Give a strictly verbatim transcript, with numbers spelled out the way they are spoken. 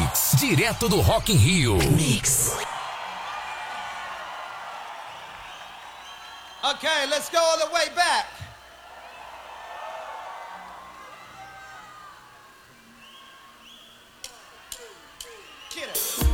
Mix, direto do Rock in Rio. Mix. Okay, let's go all the way back.